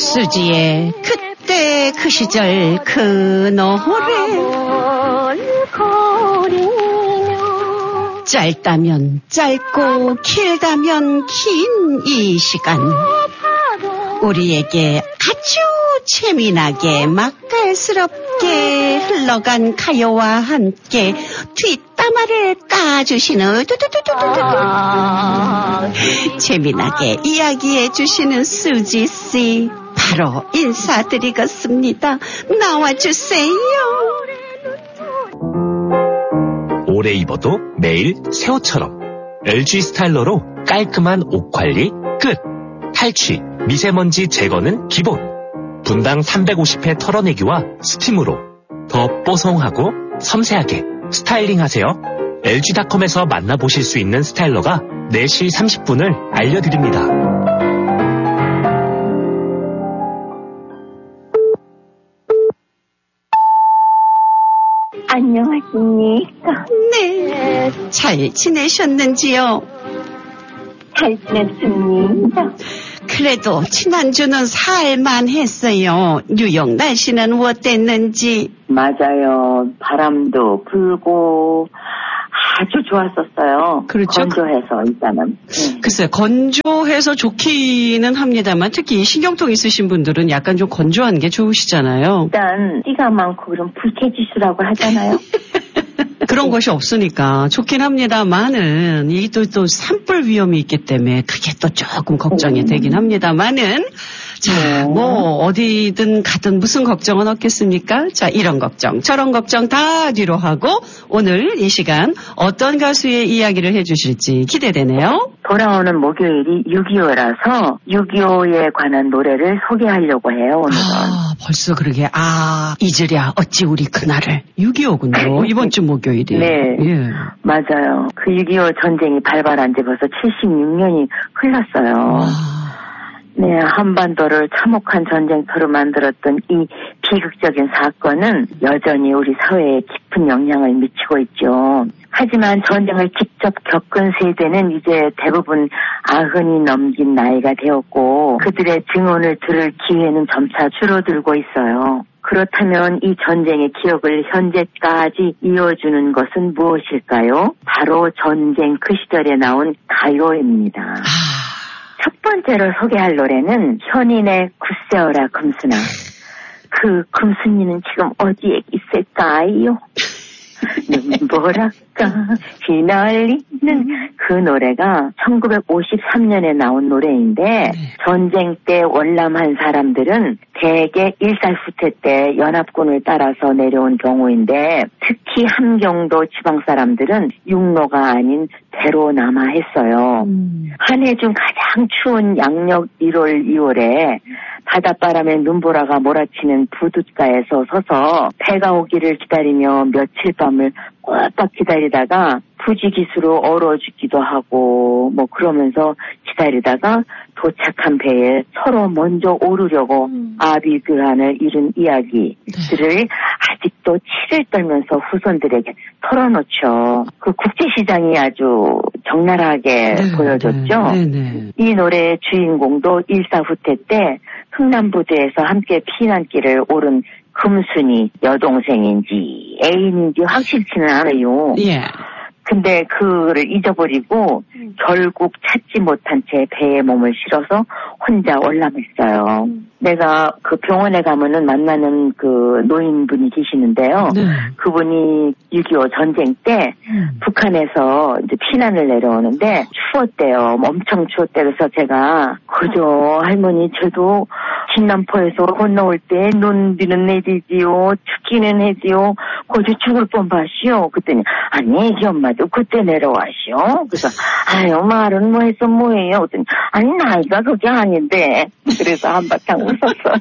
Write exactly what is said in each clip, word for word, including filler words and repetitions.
수지의 그때 그 시절 그 노래 짧다면 짧고 길다면 긴 이 시간 우리에게 아주 재미나게 맛깔스럽게 흘러간 가요와 함께 뒷담화를 까주시는 두두두두두두 재미나게 이야기해 주시는 수지씨 바로 인사드리겠습니다. 나와주세요. 오래 입어도 매일 새 옷처럼 엘지 스타일러로 깔끔한 옷 관리 끝. 탈취, 미세먼지 제거는 기본. 분당 삼백오십 회 털어내기와 스팀으로 더 뽀송하고 섬세하게 스타일링 하세요. 엘지닷컴에서 만나보실 수 있는 스타일러가 네 시 삼십 분을 알려드립니다. 안녕하십니까? 네, 잘 지내셨는지요? 잘 지냈습니다. 그래도 지난주는 살만 했어요. 뉴욕 날씨는 어땠는지? 맞아요. 바람도 불고 아주 좋았었어요. 그렇죠. 건조해서 일단은. 네. 글쎄 건조해서 좋기는 합니다만 특히 신경통 있으신 분들은 약간 좀 건조한 게 좋으시잖아요. 일단 띠가 많고 그런 불쾌지수라고 하잖아요. 그런 것이 없으니까 좋긴 합니다만은 이게 또, 또 산불 위험이 있기 때문에 그게 또 조금 걱정이 되긴 합니다만은 자, 네. 뭐 어디든 가든 무슨 걱정은 없겠습니까? 자, 이런 걱정 저런 걱정 다 뒤로 하고 오늘 이 시간 어떤 가수의 이야기를 해주실지 기대되네요. 돌아오는 목요일이 육이오라서 육이오에 관한 노래를 소개하려고 해요. 오늘은. 아, 벌써 그러게 아 잊으랴 어찌 우리 그날을 육이오군요. 이번 주 목요일이. 네. 예. 맞아요. 그 육이오 전쟁이 발발한 지 벌써 칠십육 년이 흘렀어요. 와. 네, 한반도를 참혹한 전쟁터로 만들었던 이 비극적인 사건은 여전히 우리 사회에 깊은 영향을 미치고 있죠. 하지만 전쟁을 직접 겪은 세대는 이제 대부분 아흔이 넘긴 나이가 되었고 그들의 증언을 들을 기회는 점차 줄어들고 있어요. 그렇다면 이 전쟁의 기억을 현재까지 이어주는 것은 무엇일까요? 바로 전쟁 그 시절에 나온 가요입니다. 아. 첫 번째로 소개할 노래는 현인의 굳세어라 금순아. 그 금순이는 지금 어디에 있을까요? 눈보라가 휘날리는 그 노래가 천구백오십삼 년에 나온 노래인데 전쟁 때 월남한 사람들은 대개 일살후퇴 때 연합군을 따라서 내려온 경우인데 특히 함경도 지방 사람들은 육로가 아닌 배로 남하했어요. 음. 한 해 중 가장 추운 양력 일월 이월에 바닷바람에 눈보라가 몰아치는 부둣가에서 서서 배가 오기를 기다리며 며칠 밤을 꼬박 기다리다가 부지기수로 얼어 죽기도 하고 뭐 그러면서 기다리다가 도착한 배에 서로 먼저 오르려고 음. 아비규환을 이룬 이야기들을 네. 아직도 치를 떨면서 후손들에게 털어놓죠. 그 국제시장이 아주 적나라하게 네, 보여줬죠. 네, 네, 네. 이 노래의 주인공도 일사후퇴 때 흥남부두에서 함께 피난길을 오른 금순이 여동생인지 애인인지 확실치는 않아요. 예. 근데 그를 잊어버리고 음. 결국 찾지 못한 채 배에 몸을 실어서 혼자 월남했어요. 음. 내가 그 병원에 가면은 만나는 그 노인분이 계시는데요. 네. 그분이 육이오 전쟁 때 음. 북한에서 이제 피난을 내려오는데 추웠대요. 엄청 추웠대. 그래서 제가 그저 할머니 저도 진남포에서 건너올 때 눈비는 내리지요. 춥기는 해지요. 거저 죽을 뻔봤시오. 그랬더니 아니 애기 엄마도 그때 내려와시오. 그래서 아유 말은 뭐 해서 뭐해요. 그랬더니 아니 나이가 그게 아닌데. 그래서 한바탕 웃었어요.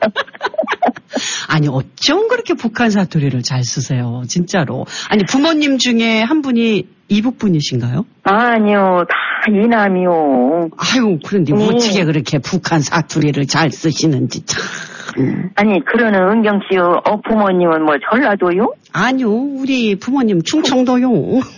아니 어쩜 그렇게 북한 사투리를 잘 쓰세요. 진짜로. 아니 부모님 중에 한 분이 이북 분이신가요? 아니요. 다 이남이요. 아유 그런데 네. 어떻게 그렇게 북한 사투리를 잘 쓰시는지 참. 아니 그러는 은경 씨 어, 부모님은 뭐 전라도요? 아니요. 우리 부모님 충청도요.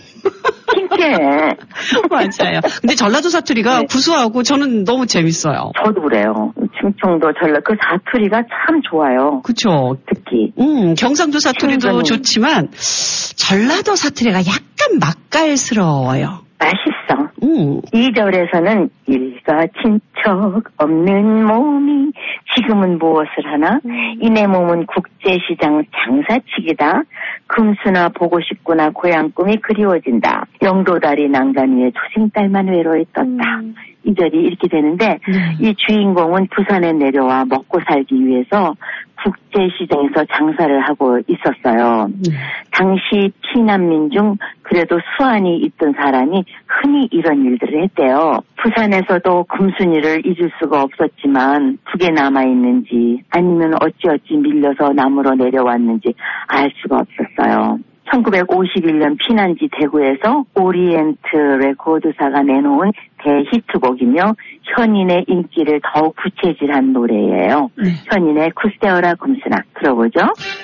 진짜. 맞아요. 근데 전라도 사투리가 네. 구수하고 저는 너무 재밌어요. 저도 그래요. 충청도 전라 그 사투리가 참 좋아요. 그쵸. 특히. 음, 경상도 사투리도 충분히. 좋지만 전라도 사투리가 약간 맛깔스러워요. 맛있어. 음. 이 절에서는 일가 친척 없는 몸이 지금은 무엇을 하나? 음. 이내 몸은 국제시장 장사치기다. 금수나 보고 싶구나 고향 꿈이 그리워진다. 영도다리 난간 위에 초생딸만 외로이 떴다. 음. 이 절이 이렇게 되는데 음. 이 주인공은 부산에 내려와 먹고 살기 위해서 국제시장에서 장사를 하고 있었어요. 음. 당시 피난민 중 그래도 수완이 있던 사람이 흔히 이런 일들을 했대요. 부산에서도 금순이를 잊을 수가 없었지만 북에 남아있는지 아니면 어찌어찌 밀려서 남으로 내려왔는지 알 수가 없었어요. 천구백오십일 년 피난지 대구에서 오리엔트 레코드사가 내놓은 대히트곡이며 현인의 인기를 더욱 부채질한 노래예요. 네. 현인의 쿠세어라 금수나 들어보죠.